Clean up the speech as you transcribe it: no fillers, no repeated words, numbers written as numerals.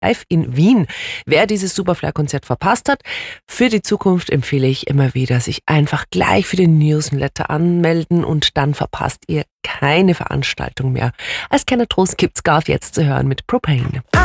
live in Wien. Wer dieses Superfly-Konzert verpasst hat, für die Zukunft empfehle ich immer wieder, sich einfach gleich für den Newsletter anmelden und dann verpasst ihr keine Veranstaltung mehr. Als kleiner Trost gibt's Garth jetzt zu hören mit Propane.